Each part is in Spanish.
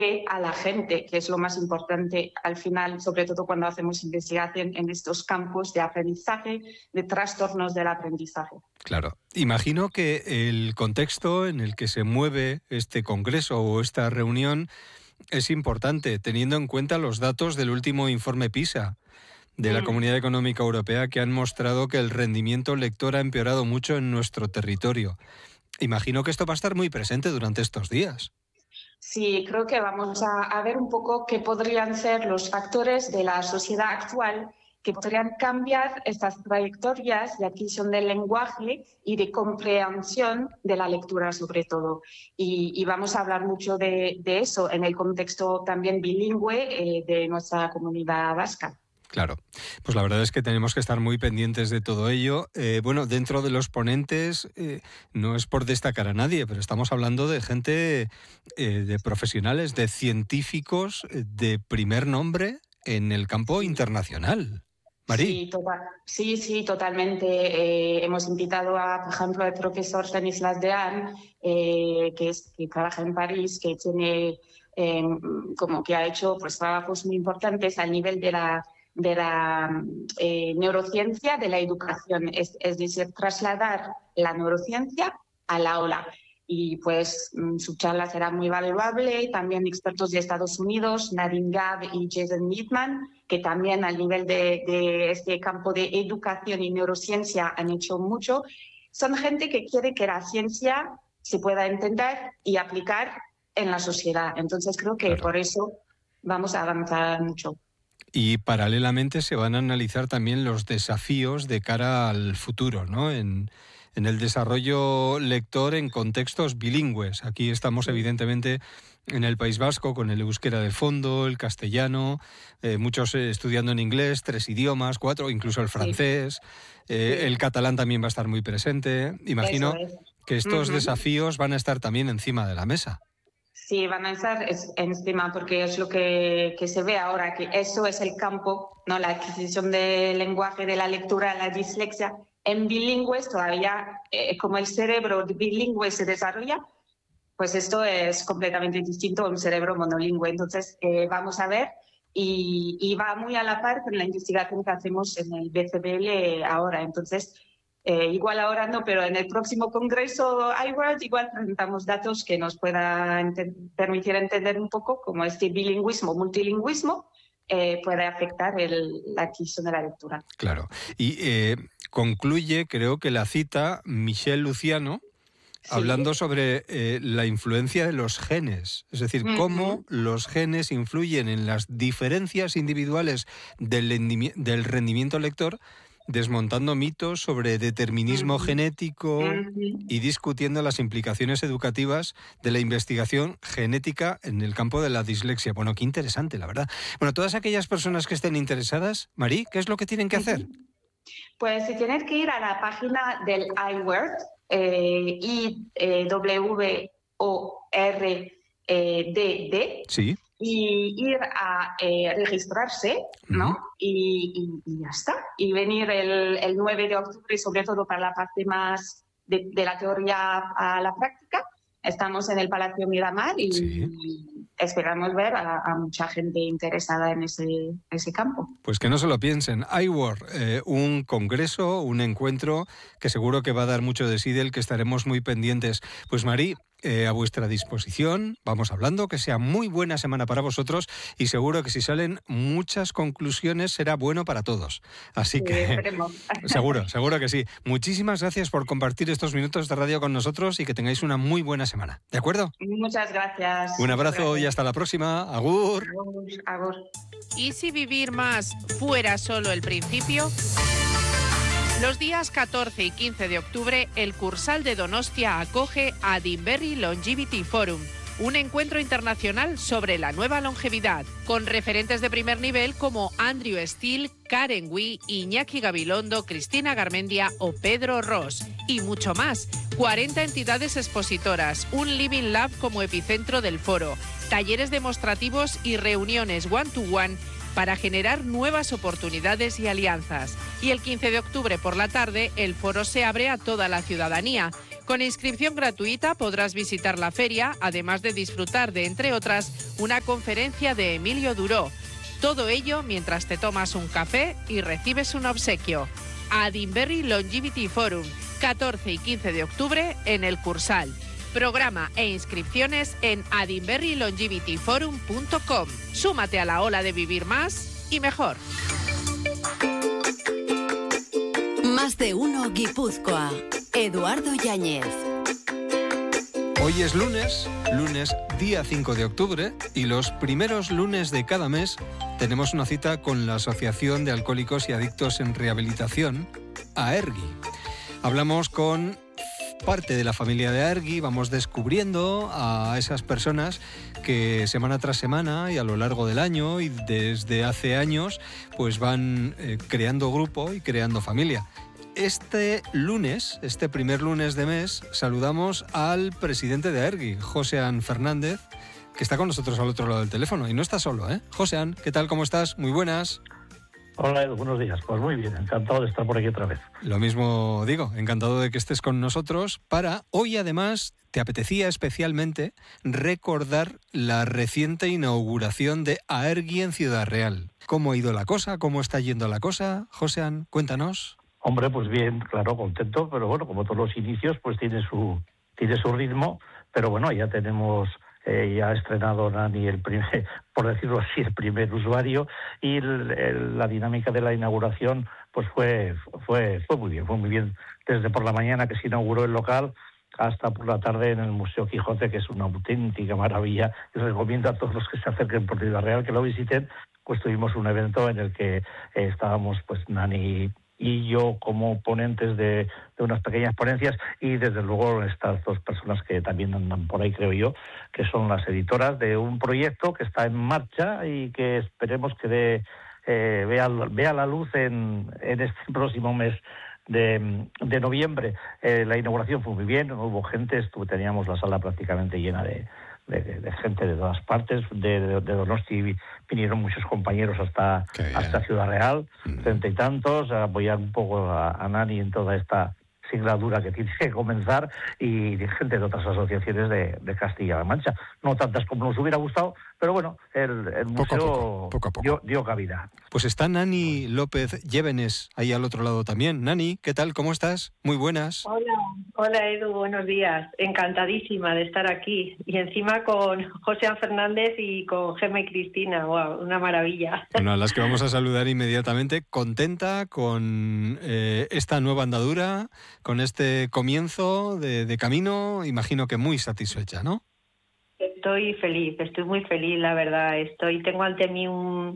a la gente, que es lo más importante al final, sobre todo cuando hacemos investigación en estos campos de aprendizaje, de trastornos del aprendizaje. Claro. Imagino que el contexto en el que se mueve este congreso o esta reunión es importante, teniendo en cuenta los datos del último informe PISA de la Comunidad Económica Europea, que han mostrado que el rendimiento lector ha empeorado mucho en nuestro territorio. Imagino que esto va a estar muy presente durante estos días. Sí, creo que vamos a ver un poco qué podrían ser los factores de la sociedad actual que podrían cambiar estas trayectorias de adquisición del lenguaje y de comprensión de la lectura sobre todo. Y vamos a hablar mucho de eso en el contexto también bilingüe de nuestra comunidad vasca. Claro, pues la verdad es que tenemos que estar muy pendientes de todo ello. Bueno, dentro de los ponentes, no es por destacar a nadie, pero estamos hablando de gente, de profesionales, de científicos de primer nombre en el campo internacional. Marí. Sí, totalmente. Hemos invitado a, por ejemplo, al profesor Stanislas Dehaene, que trabaja en París, que tiene que ha hecho pues trabajos muy importantes al nivel de la neurociencia de la educación, es decir, trasladar la neurociencia al aula. Y pues su charla será muy valuable. También expertos de Estados Unidos, Nadine Gabb y Jason Midman, que también al nivel de este campo de educación y neurociencia han hecho mucho. Son gente que quiere que la ciencia se pueda entender y aplicar en la sociedad. Entonces creo que por eso vamos a avanzar mucho. Y paralelamente se van a analizar también los desafíos de cara al futuro, ¿no? En el desarrollo lector en contextos bilingües. Aquí estamos evidentemente en el País Vasco con el euskera de fondo, el castellano, muchos estudiando en inglés, 3 idiomas, 4, incluso el francés, el catalán también va a estar muy presente. Imagino que estos desafíos van a estar también encima de la mesa. Sí, van a estar encima porque es lo que se ve ahora, que eso es el campo, ¿no? La adquisición del lenguaje, de la lectura, la dislexia. En bilingües todavía, como el cerebro bilingüe se desarrolla, pues esto es completamente distinto a un cerebro monolingüe. Entonces, vamos a ver, y va muy a la par con la investigación que hacemos en el BCBL ahora. Entonces, igual ahora no, pero en el próximo congreso iWorld igual presentamos datos que nos puedan permitir entender un poco cómo este bilingüismo, multilingüismo puede afectar la adquisición de la lectura. Claro. Y concluye, creo que la cita, Michel Luciano, hablando sobre la influencia de los genes, es decir, cómo los genes influyen en las diferencias individuales del rendimiento lector, desmontando mitos sobre determinismo genético y discutiendo las implicaciones educativas de la investigación genética en el campo de la dislexia. Bueno, qué interesante, la verdad. Bueno, todas aquellas personas que estén interesadas, Marí, ¿qué es lo que tienen que hacer? Pues si tienes que ir a la página del iWorld, IWORDD, sí, y ir a registrarse, ¿no? Y ya está. Y venir el 9 de octubre, sobre todo para la parte más de la teoría a la práctica. Estamos en el Palacio Miramar y esperamos ver a mucha gente interesada en ese campo. Pues que no se lo piensen. iWorld, un congreso, un encuentro que seguro que va a dar mucho de sí, del que estaremos muy pendientes. Pues Marí, a vuestra disposición, vamos hablando, que sea muy buena semana para vosotros y seguro que si salen muchas conclusiones será bueno para todos. Así que seguro que sí. Muchísimas gracias por compartir estos minutos de radio con nosotros y que tengáis una muy buena semana. ¿De acuerdo? Muchas gracias. Un abrazo y hasta la próxima. Agur. Agur. ¿Y si vivir más fuera solo el principio? Los días 14 y 15 de octubre, el Cursal de Donostia acoge a Dinberry Longevity Forum, un encuentro internacional sobre la nueva longevidad, con referentes de primer nivel como Andrew Steele, Karen Wee, Iñaki Gabilondo, Cristina Garmendia o Pedro Ross, y mucho más. 40 entidades expositoras, un Living Lab como epicentro del foro, talleres demostrativos y reuniones one-to-one para generar nuevas oportunidades y alianzas. Y el 15 de octubre por la tarde, el foro se abre a toda la ciudadanía, Con inscripción gratuita podrás visitar la feria, además de disfrutar de, entre otras, una conferencia de Emilio Duró. Todo ello mientras te tomas un café y recibes un obsequio. Adinberri Longevity Forum, 14 y 15 de octubre en el Cursal. Programa e inscripciones en adinberrilongevityforum.com. Súmate a la ola de vivir más y mejor. Más de uno Guipúzcoa. Eduardo Yáñez. Hoy es lunes día 5 de octubre, y los primeros lunes de cada mes tenemos una cita con la Asociación de Alcohólicos y Adictos en Rehabilitación, AERGI. Hablamos con parte de la familia de AERGI, vamos descubriendo a esas personas que semana tras semana y a lo largo del año y desde hace años pues van creando grupo y creando familia. Este primer lunes de mes, saludamos al presidente de AERGI, Josean Fernández, que está con nosotros al otro lado del teléfono. Y no está solo, ¿eh? Josean, ¿qué tal? ¿Cómo estás? Muy buenas. Hola, Edu, buenos días. Pues muy bien, encantado de estar por aquí otra vez. Lo mismo digo, encantado de que estés con nosotros para hoy, además, te apetecía especialmente recordar la reciente inauguración de AERGI en Ciudad Real. ¿Cómo ha ido la cosa? ¿Cómo está yendo la cosa? Josean, cuéntanos. Hombre, pues bien, claro, contento, pero bueno, como todos los inicios, pues tiene su ritmo, pero bueno, ya tenemos, ya ha estrenado Nani el primer, por decirlo así, el primer usuario, y la dinámica de la inauguración pues fue muy bien, desde por la mañana que se inauguró el local hasta por la tarde en el Museo Quijote, que es una auténtica maravilla, y recomiendo a todos los que se acerquen por Ciudad Real que lo visiten. Pues tuvimos un evento en el que estábamos pues Nani y yo como ponentes de unas pequeñas ponencias, y desde luego estas dos personas que también andan por ahí, creo yo, que son las editoras de un proyecto que está en marcha y que esperemos que vea la luz en este próximo mes de noviembre. La inauguración fue muy bien, no hubo gente, teníamos la sala prácticamente llena de gente de todas partes, de Donosti vinieron muchos compañeros hasta Ciudad Real, 30 y tantos, a apoyar un poco a Nani en toda esta singladura que tiene que comenzar, y gente de otras asociaciones de Castilla-La Mancha. No tantas como nos hubiera gustado, pero bueno, el museo poco a poco dio cabida. Pues está Nani López Llévenes ahí al otro lado también. Nani, ¿qué tal? ¿Cómo estás? Muy buenas. Hola Edu, buenos días. Encantadísima de estar aquí. Y encima con Josean Fernández y con Gemma y Cristina. ¡Wow! Una maravilla. Bueno, a las que vamos a saludar inmediatamente. ¿Contenta con esta nueva andadura, con este comienzo de camino? Imagino que muy satisfecha, ¿no? Estoy muy feliz, la verdad. Tengo ante mí un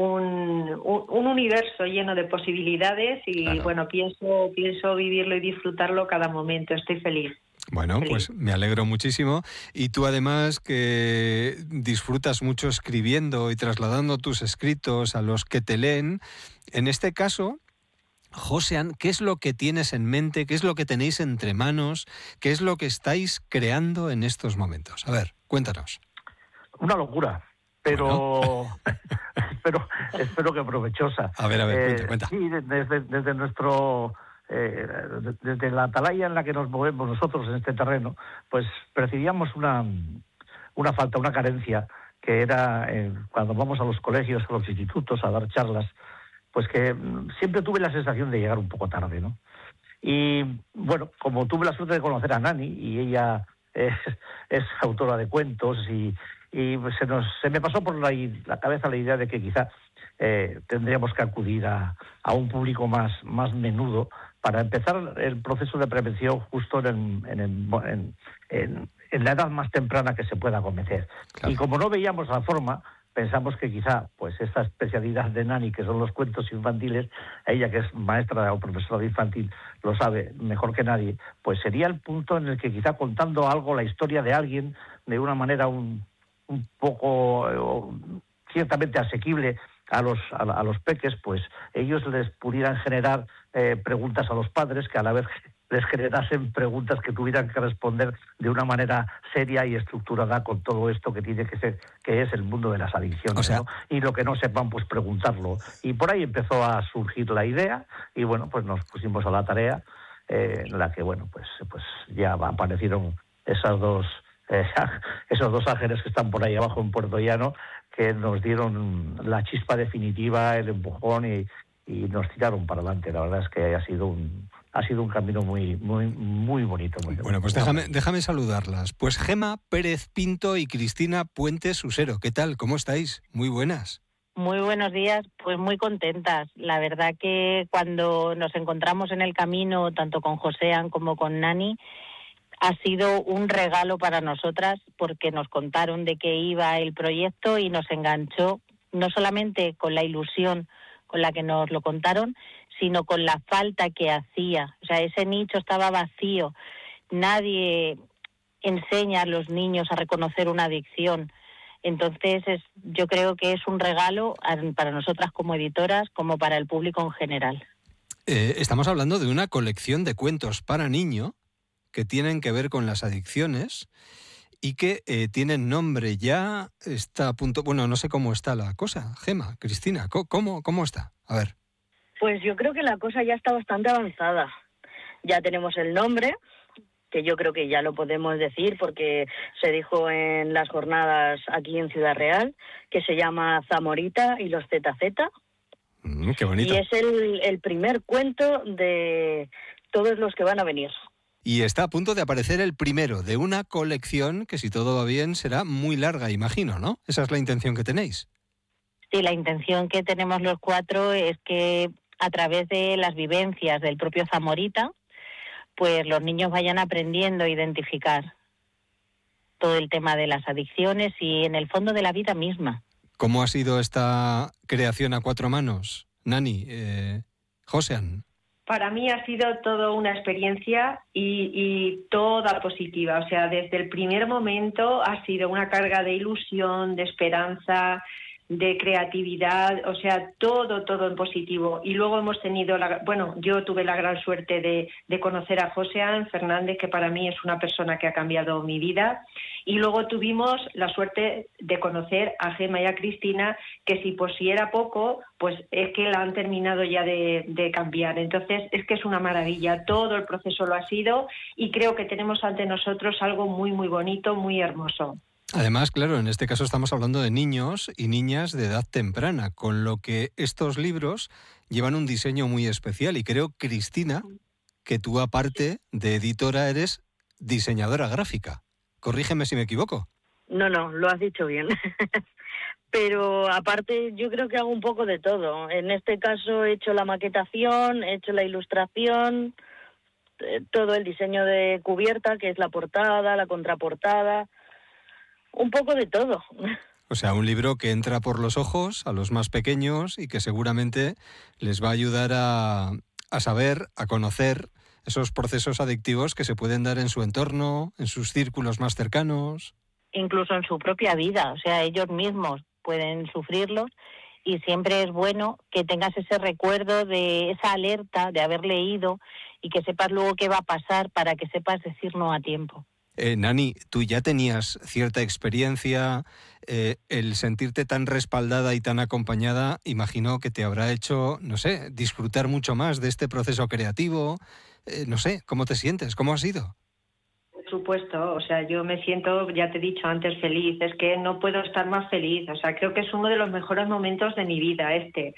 universo lleno de posibilidades y claro. Bueno, pienso vivirlo y disfrutarlo cada momento. Estoy feliz. Bueno, pues me alegro muchísimo. Y tú además que disfrutas mucho escribiendo y trasladando tus escritos a los que te leen, en este caso, Josean, ¿qué es lo que tienes en mente? ¿Qué es lo que tenéis entre manos? ¿Qué es lo que estáis creando en estos momentos? A ver, cuéntanos. Una locura, pero bueno. espero que provechosa. A ver, cuenta. Sí, desde nuestro... desde la atalaya en la que nos movemos nosotros en este terreno, pues percibíamos una falta, una carencia, que era cuando vamos a los colegios, a los institutos a dar charlas, pues que siempre tuve la sensación de llegar un poco tarde, ¿no? Y bueno, como tuve la suerte de conocer a Nani, y ella es autora de cuentos, y se me pasó por la cabeza la idea de que quizá tendríamos que acudir a un público más menudo para empezar el proceso de prevención justo en la edad más temprana que se pueda acometer. Claro. Y como no veíamos la forma, pensamos que quizá pues esta especialidad de Nani, que son los cuentos infantiles, ella que es maestra o profesora de infantil lo sabe mejor que nadie, pues sería el punto en el que quizá contando algo, la historia de alguien, de una manera un poco ciertamente asequible a los peques, pues ellos les pudieran generar preguntas a los padres que a la vez les generasen preguntas que tuvieran que responder de una manera seria y estructurada con todo esto que tiene que ser, que es el mundo de las adicciones, o sea, ¿no? Y lo que no sepan, pues preguntarlo. Y por ahí empezó a surgir la idea, y bueno, pues nos pusimos a la tarea, en la que, bueno, pues ya aparecieron esos dos ángeles que están por ahí abajo en Puerto Llano, que nos dieron la chispa definitiva, el empujón y nos tiraron para adelante. La verdad es que ha sido un camino muy bonito. Bueno, pues déjame saludarlas. Pues Gema Pérez Pinto y Cristina Puentes Usero. ¿Qué tal? ¿Cómo estáis? Muy buenas. Muy buenos días, pues muy contentas. La verdad que cuando nos encontramos en el camino, tanto con Joséan como con Nani, ha sido un regalo para nosotras porque nos contaron de qué iba el proyecto y nos enganchó, no solamente con la ilusión con la que nos lo contaron, sino con la falta que hacía. O sea, ese nicho estaba vacío. Nadie enseña a los niños a reconocer una adicción. Entonces, yo creo que es un regalo para nosotras como editoras, como para el público en general. Estamos hablando de una colección de cuentos para niño que tienen que ver con las adicciones y que tienen nombre ya. Está a punto. Bueno, no sé cómo está la cosa. Gema, Cristina, ¿cómo está? A ver. Pues yo creo que la cosa ya está bastante avanzada. Ya tenemos el nombre, que yo creo que ya lo podemos decir porque se dijo en las jornadas aquí en Ciudad Real, que se llama Zamorita y los ZZ. Qué bonito. Y es el primer cuento de todos los que van a venir. Y está a punto de aparecer el primero de una colección que, si todo va bien, será muy larga, imagino, ¿no? Esa es la intención que tenéis. Sí, la intención que tenemos los cuatro es que a través de las vivencias del propio Zamorita, pues los niños vayan aprendiendo a identificar todo el tema de las adicciones y en el fondo de la vida misma. ¿Cómo ha sido esta creación a cuatro manos? Nani, Joséan. Para mí ha sido toda una experiencia y toda positiva. O sea, desde el primer momento ha sido una carga de ilusión, de esperanza, de creatividad, o sea, todo en positivo. Y luego hemos tenido, yo tuve la gran suerte de conocer a Joséan Fernández, que para mí es una persona que ha cambiado mi vida. Y luego tuvimos la suerte de conocer a Gema y a Cristina, que si era poco, pues es que la han terminado ya de cambiar. Entonces, es que es una maravilla. Todo el proceso lo ha sido y creo que tenemos ante nosotros algo muy, muy bonito, muy hermoso. Además, claro, en este caso estamos hablando de niños y niñas de edad temprana, con lo que estos libros llevan un diseño muy especial. Y creo, Cristina, que tú, aparte de editora, eres diseñadora gráfica. Corrígeme si me equivoco. No, lo has dicho bien. Pero aparte yo creo que hago un poco de todo. En este caso he hecho la maquetación, he hecho la ilustración, todo el diseño de cubierta, que es la portada, la contraportada. Un poco de todo. O sea, un libro que entra por los ojos a los más pequeños y que seguramente les va a ayudar a saber, a conocer esos procesos adictivos que se pueden dar en su entorno, en sus círculos más cercanos. Incluso en su propia vida, o sea, ellos mismos pueden sufrirlos y siempre es bueno que tengas ese recuerdo de esa alerta de haber leído y que sepas luego qué va a pasar para que sepas decir no a tiempo. Nani, tú ya tenías cierta experiencia, el sentirte tan respaldada y tan acompañada, imagino que te habrá hecho, no sé, disfrutar mucho más de este proceso creativo. No sé, ¿cómo te sientes? ¿Cómo ha sido? Por supuesto, o sea, yo me siento, ya te he dicho antes, feliz. Es que no puedo estar más feliz. O sea, creo que es uno de los mejores momentos de mi vida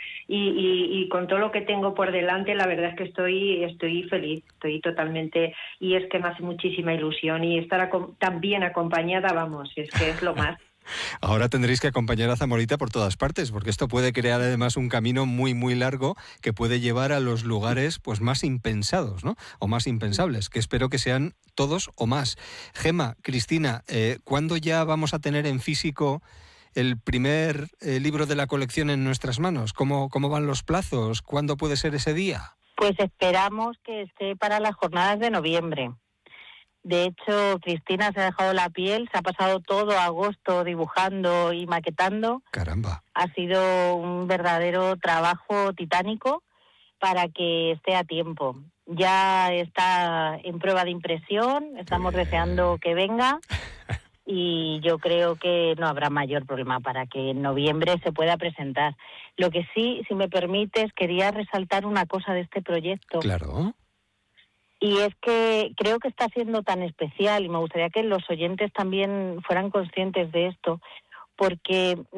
y con todo lo que tengo por delante, la verdad es que estoy feliz, estoy totalmente, y es que me hace muchísima ilusión y estar tan bien acompañada, vamos, es que es lo más. Ahora tendréis que acompañar a Zamorita por todas partes, porque esto puede crear además un camino muy, muy largo que puede llevar a los lugares pues más impensados, ¿no? O más impensables, que espero que sean todos o más. Gema, Cristina, ¿cuándo ya vamos a tener en físico el primer libro de la colección en nuestras manos? ¿Cómo van los plazos? ¿Cuándo puede ser ese día? Pues esperamos que esté para las jornadas de noviembre. De hecho, Cristina se ha dejado la piel, se ha pasado todo agosto dibujando y maquetando. ¡Caramba! Ha sido un verdadero trabajo titánico para que esté a tiempo. Ya está en prueba de impresión, estamos deseando que venga y yo creo que no habrá mayor problema para que en noviembre se pueda presentar. Lo que sí, si me permites, quería resaltar una cosa de este proyecto. Claro. Y es que creo que está siendo tan especial y me gustaría que los oyentes también fueran conscientes de esto, porque